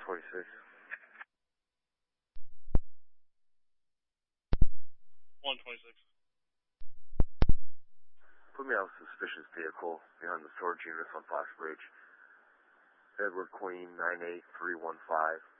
126. 126. Put me out a suspicious vehicle behind the storage units on Fox Bridge. Edward Queen 98315.